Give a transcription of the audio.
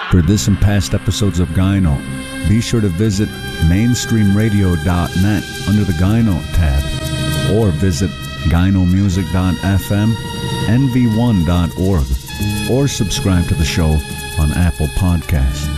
For this and past episodes of Gyno, be sure to visit mainstreamradio.net under the Gyno tab, or visit gynomusic.fm, nv1.org, or subscribe to the show on Apple Podcasts.